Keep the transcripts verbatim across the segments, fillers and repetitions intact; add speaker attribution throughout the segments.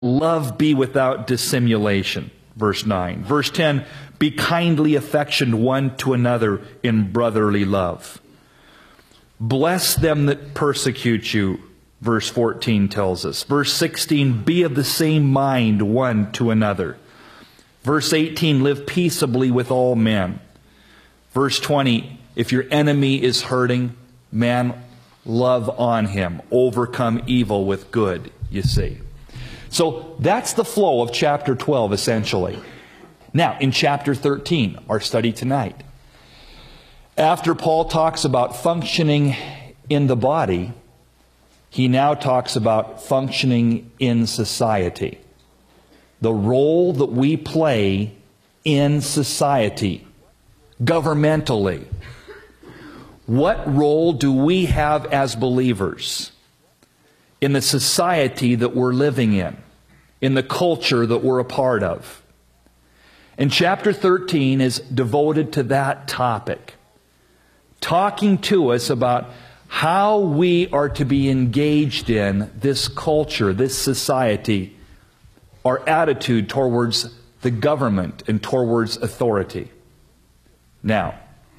Speaker 1: Love be without dissimulation. Verse nine. Verse ten, be kindly affectioned one to another in brotherly love. Bless them that persecute you. Verse fourteen tells us. Verse sixteen, be of the same mind one to another. Verse eighteen, live peaceably with all men. Verse twenty, if your enemy is hurting, man, love on him. Overcome evil with good, you see. So that's the flow of chapter twelve, essentially. Now, in chapter thirteen, our study tonight, after Paul talks about functioning in the body, he now talks about functioning in society. The role that we play in society, governmentally. What role do we have as believers in the society that we're living in, in the culture that we're a part of? And chapter thirteen is devoted to that topic, talking to us about how we are to be engaged in this culture, this society, our attitude towards the government and towards authority. Now,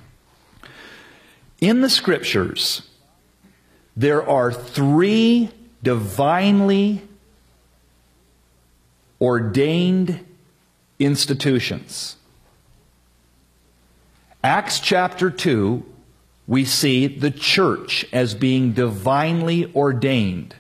Speaker 1: in the Scriptures, there are three divinely ordained institutions. Acts chapter two, we see the church as being divinely ordained.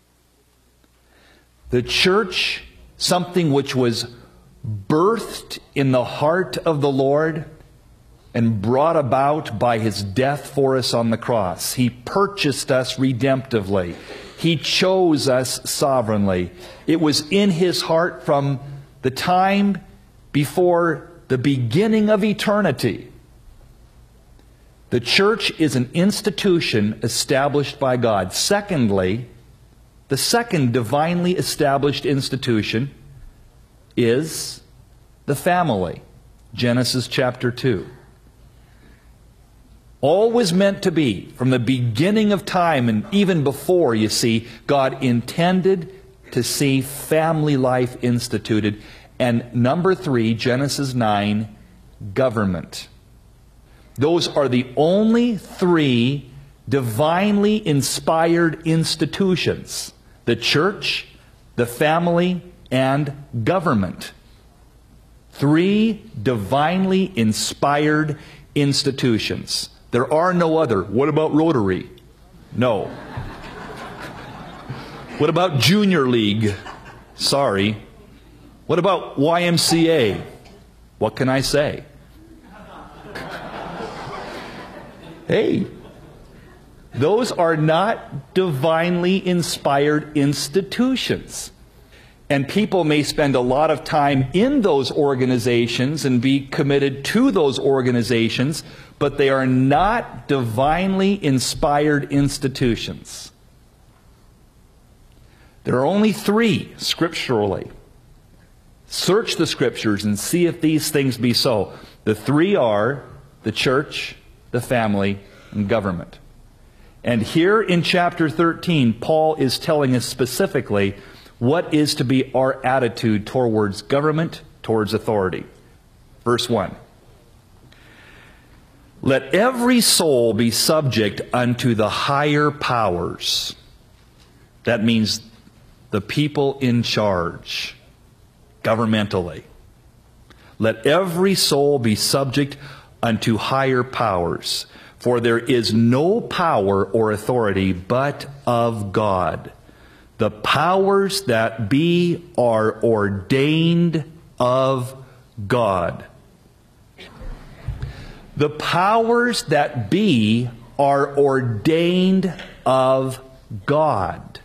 Speaker 1: The church, something which was birthed in the heart of the Lord and brought about by His death for us on the cross. He purchased us redemptively. He chose us sovereignly. It was in His heart from the time before the beginning of eternity. The church is an institution established by God. Secondly, the second divinely established institution is the family. Genesis chapter two. Always meant to be, from the beginning of time and even before, you see, God intended to see family life instituted. And number three, Genesis nine, government. Those are the only three divinely inspired institutions: the church, the family, and government. Three divinely inspired institutions. There are no other. What about Rotary? No. What about Junior League? Sorry. What about Y M C A? What can I say? Hey, those are not divinely inspired institutions. And people may spend a lot of time in those organizations and be committed to those organizations, but they are not divinely inspired institutions. There are only three scripturally. Search the Scriptures and see if these things be so. The three are the church, the family, and government. And here in chapter thirteen, Paul is telling us specifically what is to be our attitude towards government, towards authority. Verse one. Let every soul be subject unto the higher powers. That means the people in charge, governmentally. Let every soul be subject unto higher powers. For there is no power or authority but of God. The powers that be are ordained of God. The powers that be are ordained of God.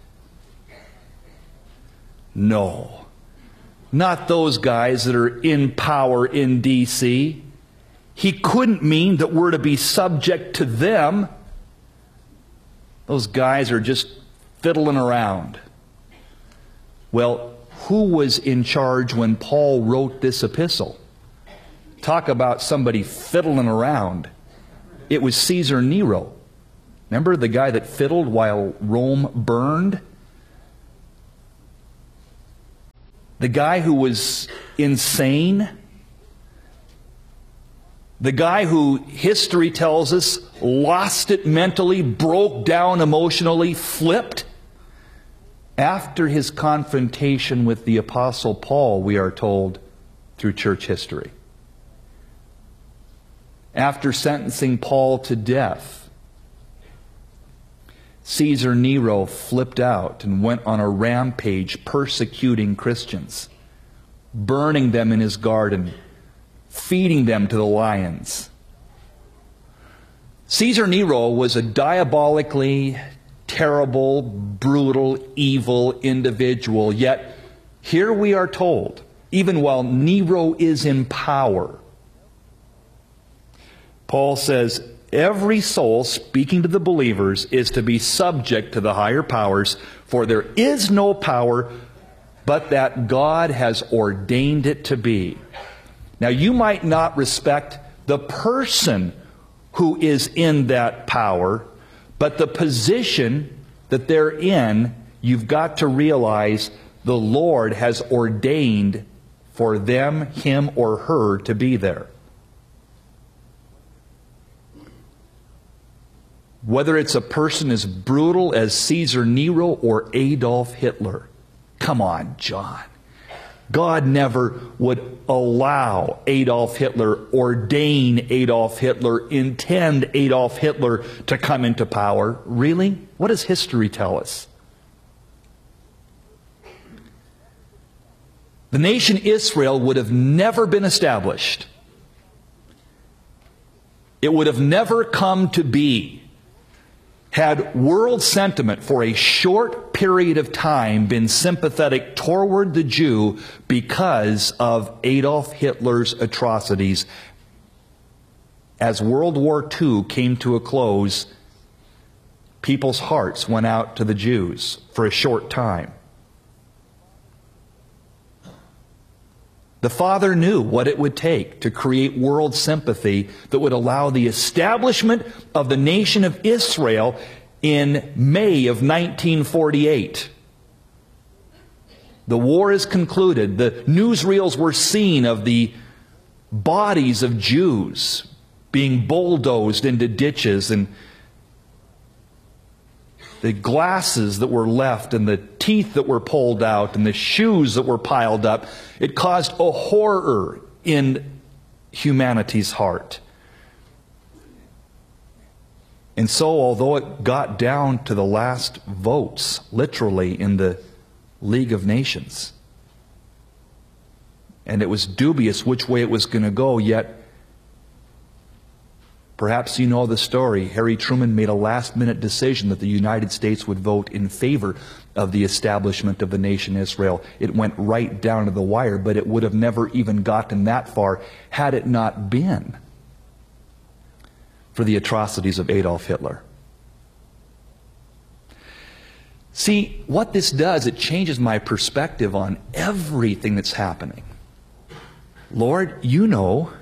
Speaker 1: No. Not those guys that are in power in D C He couldn't mean that we're to be subject to them. Those guys are just fiddling around. Well, who was in charge when Paul wrote this epistle? Talk about somebody fiddling around. It was Caesar Nero. Remember the guy that fiddled while Rome burned? The guy who was insane, the guy who history tells us lost it mentally, broke down emotionally, flipped. After his confrontation with the Apostle Paul, we are told through church history. After sentencing Paul to death, Caesar Nero flipped out and went on a rampage persecuting Christians, burning them in his garden, feeding them to the lions. Caesar Nero was a diabolically terrible, brutal, evil individual. Yet, here we are told, even while Nero is in power, Paul says, every soul, speaking to the believers, is to be subject to the higher powers, for there is no power but that God has ordained it to be. Now, you might not respect the person who is in that power, but the position that they're in, you've got to realize the Lord has ordained for them, him, or her to be there. Whether it's a person as brutal as Caesar Nero or Adolf Hitler. Come on, John. God never would allow Adolf Hitler, ordain Adolf Hitler, intend Adolf Hitler to come into power. Really? What does history tell us? The nation Israel would have never been established. It would have never come to be had world sentiment for a short period of time been sympathetic toward the Jew because of Adolf Hitler's atrocities. As World War Two came to a close, people's hearts went out to the Jews for a short time. The Father knew what it would take to create world sympathy that would allow the establishment of the nation of Israel in May of nineteen forty-eight. The war is concluded. The newsreels were seen of the bodies of Jews being bulldozed into ditches, and the glasses that were left, and the teeth that were pulled out, and the shoes that were piled up. It caused a horror in humanity's heart. And so, although it got down to the last votes, literally, in the League of Nations, and it was dubious which way it was going to go, yet perhaps you know the story. Harry Truman made a last-minute decision that the United States would vote in favor of the establishment of the nation Israel. It went right down to the wire, but it would have never even gotten that far had it not been for the atrocities of Adolf Hitler. See, what this does, it changes my perspective on everything that's happening. Lord, you know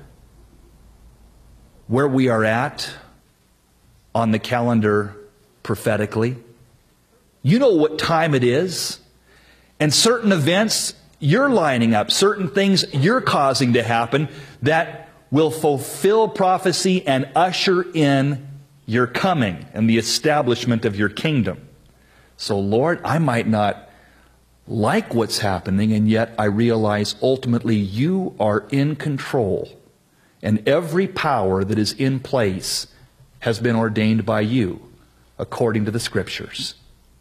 Speaker 1: where we are at on the calendar prophetically. You know what time it is. And certain events you're lining up, certain things you're causing to happen that will fulfill prophecy and usher in your coming and the establishment of your kingdom. So, Lord, I might not like what's happening, and yet I realize ultimately you are in control. And every power that is in place has been ordained by you, according to the Scriptures.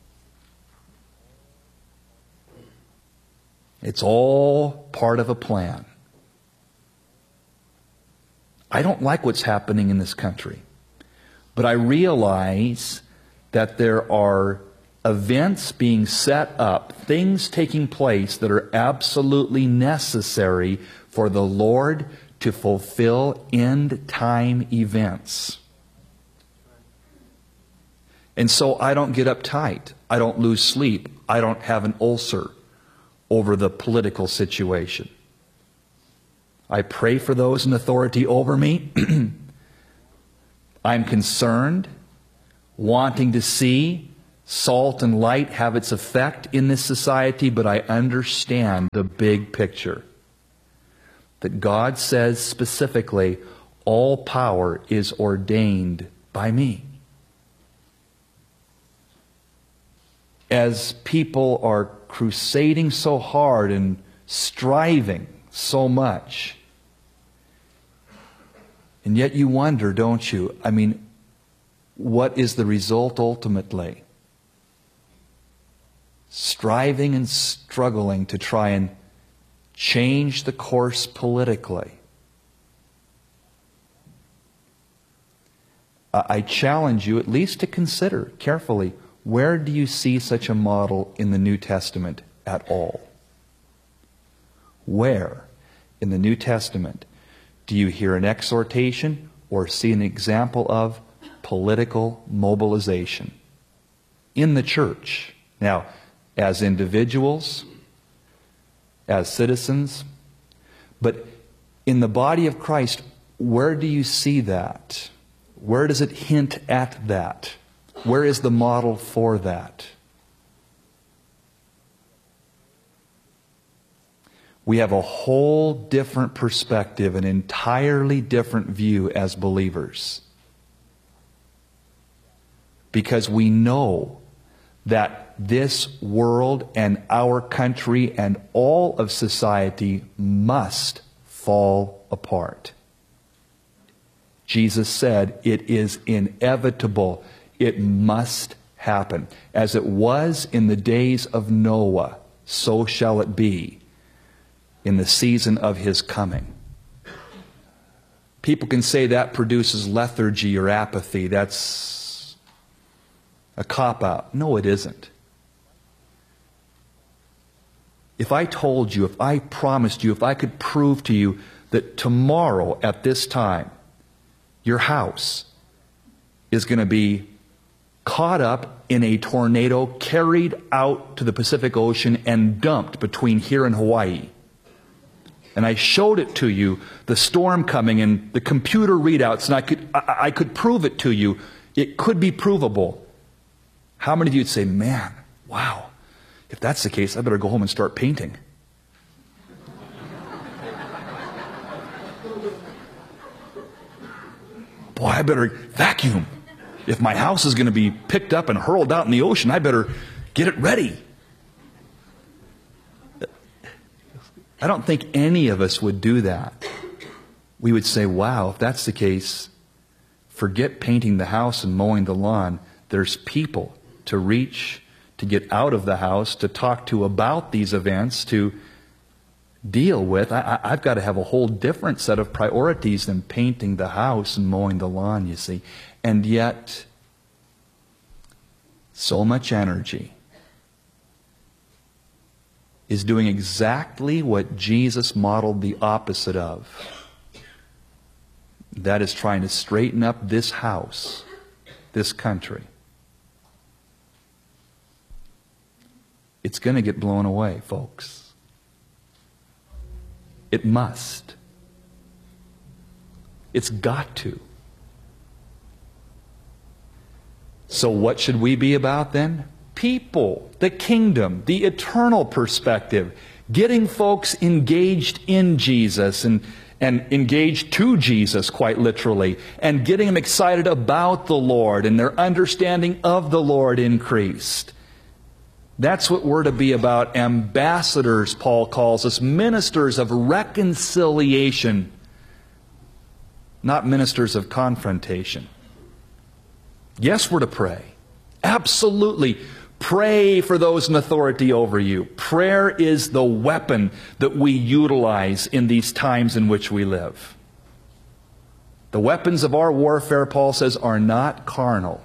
Speaker 1: It's all part of a plan. I don't like what's happening in this country, but I realize that there are events being set up, things taking place that are absolutely necessary for the Lord to fulfill end-time events. And so I don't get uptight. I don't lose sleep. I don't have an ulcer over the political situation. I pray for those in authority over me. I'm concerned, wanting to see Salt and light have its effect in this society, but I understand the big picture. That God says specifically, all power is ordained by me. As people are crusading so hard and striving so much, and yet you wonder, don't you? I mean, what is the result ultimately? Striving and struggling to try and change the course politically. I challenge you at least to consider carefully, where do you see such a model in the New Testament at all? Where in the New Testament do you hear an exhortation or see an example of political mobilization in the church? Now, as individuals, as citizens, but in the body of Christ, where do you see that? Where does it hint at that? Where is the model for that? We have a whole different perspective, an entirely different view as believers. Because we know that this world and our country and all of society must fall apart. Jesus said it is inevitable. It must happen. As it was in the days of Noah, so shall it be in the season of his coming. People can say that produces lethargy or apathy. That's a cop-out. No, it isn't. If I told you, if I promised you, if I could prove to you that tomorrow at this time, your house is going to be caught up in a tornado, carried out to the Pacific Ocean, and dumped between here and Hawaii, and I showed it to you, the storm coming and the computer readouts, and I could, I, I could prove it to you, it could be provable, how many of you would say, man, wow, if that's the case, I better go home and start painting? Boy, I better vacuum. If my house is going to be picked up and hurled out in the ocean, I better get it ready. I don't think any of us would do that. We would say, wow, if that's the case, forget painting the house and mowing the lawn. There's people to reach, to get out of the house, to talk to about these events, to deal with. I, I, I've got to have a whole different set of priorities than painting the house and mowing the lawn, you see. And yet, so much energy is doing exactly what Jesus modeled the opposite of. That is trying to straighten up this house, this country. It's going to get blown away, folks. It must. It's got to. So what should we be about then? People, the kingdom, the eternal perspective, getting folks engaged in Jesus and, and engaged to Jesus, quite literally, and getting them excited about the Lord and their understanding of the Lord increased. That's what we're to be about. Ambassadors, Paul calls us, ministers of reconciliation, not ministers of confrontation. Yes, we're to pray. Absolutely. Pray for those in authority over you. Prayer is the weapon that we utilize in these times in which we live. The weapons of our warfare, Paul says, are not carnal.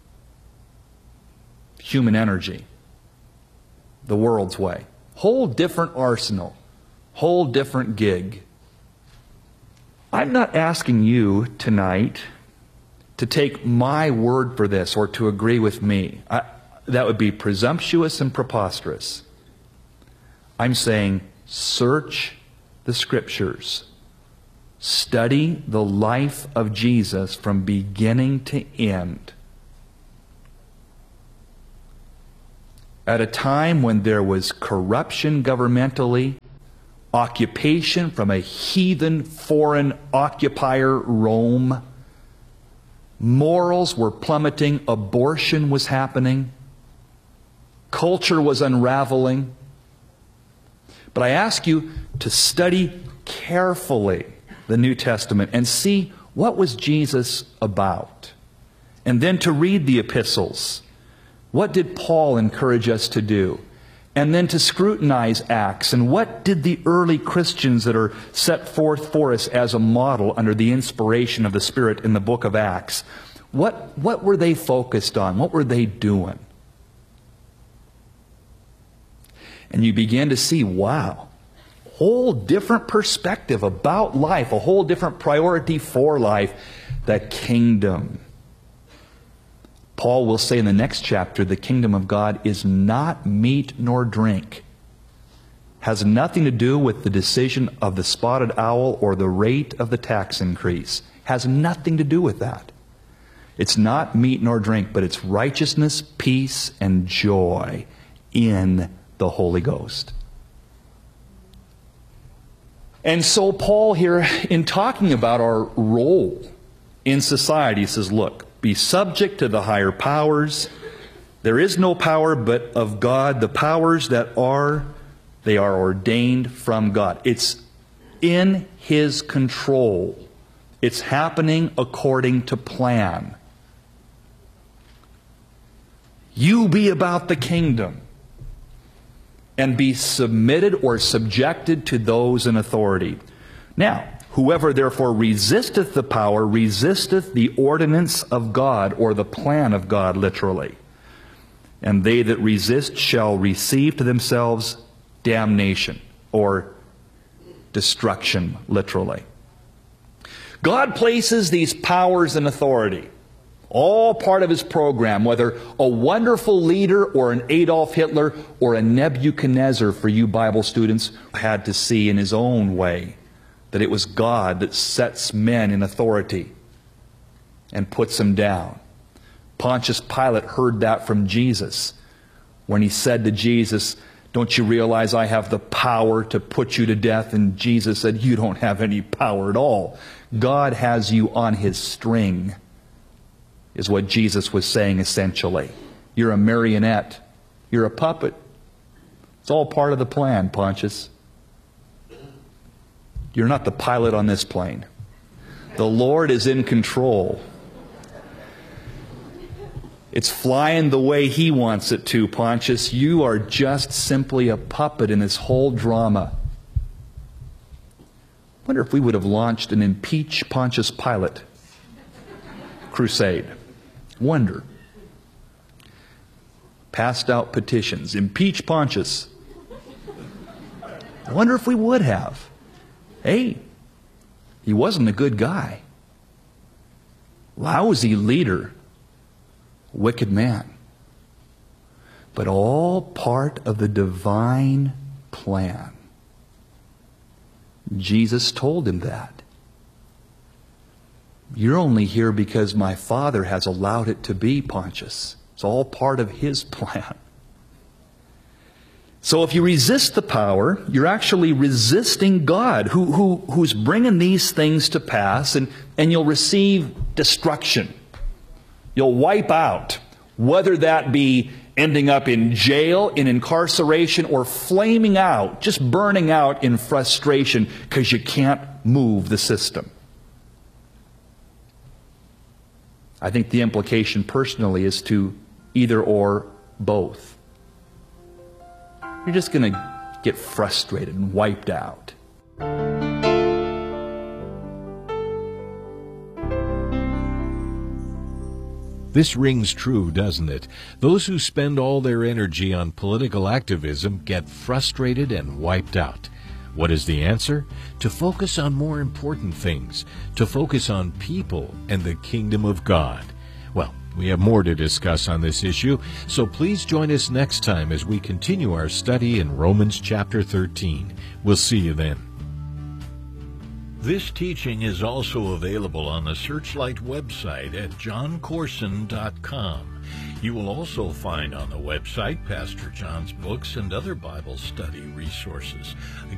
Speaker 1: Human energy. The world's way. Whole different arsenal. Whole different gig. I'm not asking you tonight to take my word for this or to agree with me. I, that would be presumptuous and preposterous. I'm saying search the Scriptures. Study the life of Jesus from beginning to end. at a time when there was corruption governmentally, occupation from a heathen foreign occupier, Rome. Morals were plummeting. Abortion was happening. Culture was unraveling. But I ask you to study carefully the New Testament and see what was Jesus about. And then to read the epistles. What did Paul encourage us to do? And then to scrutinize Acts. And what did the early Christians that are set forth for us as a model under the inspiration of the Spirit in the book of Acts, what, what were they focused on? What were they doing? And you begin to see, wow, a whole different perspective about life, a whole different priority for life, the kingdom. Paul will say in the next chapter, the kingdom of God is not meat nor drink. Has nothing to do with the decision of the spotted owl or the rate of the tax increase. Has nothing to do with that. It's not meat nor drink, but it's righteousness, peace, and joy in the Holy Ghost. And so Paul here, in talking about our role in society, says, look, be subject to the higher powers. There is no power but of God. The powers that are, they are ordained from God. It's in His control. It's happening according to plan. You be about the kingdom and be submitted or subjected to those in authority. Now, whoever therefore resisteth the power, resisteth the ordinance of God, or the plan of God, literally. And they that resist shall receive to themselves damnation, or destruction, literally. God places these powers in authority, all part of His program, whether a wonderful leader or an Adolf Hitler or a Nebuchadnezzar, for you Bible students, had to see in his own way that it was God that sets men in authority and puts them down. Pontius Pilate heard that from Jesus when he said to Jesus, don't you realize I have the power to put you to death? And Jesus said, you don't have any power at all. God has you on His string, is what Jesus was saying essentially. You're a marionette. You're a puppet. It's all part of the plan, Pontius. You're not the pilot on this plane. The Lord is in control. It's flying the way He wants it to, Pontius. You are just simply a puppet in this whole drama. I wonder if we would have launched an impeach Pontius Pilate crusade. Wonder. Passed out petitions. Impeach Pontius. I wonder if we would have. Hey, he wasn't a good guy. Lousy leader. Wicked man. But all part of the divine plan. Jesus told him that. You're only here because my Father has allowed it to be, Pontius. It's all part of His plan. So if you resist the power, you're actually resisting God, who, who, who's bringing these things to pass, and, and you'll receive destruction. You'll wipe out, whether that be ending up in jail, in incarceration, or flaming out, just burning out in frustration because you can't move the system. I think the implication personally is to either or both. You're just going to get frustrated and wiped out.
Speaker 2: This rings true, doesn't it? Those who spend all their energy on political activism get frustrated and wiped out. What is the answer? To focus on more important things, to focus on people and the kingdom of God. Well, we have more to discuss on this issue, so please join us next time as we continue our study in Romans chapter thirteen. We'll see you then. This teaching is also available on the Searchlight website at john corson dot com. You will also find on the website Pastor John's books and other Bible study resources.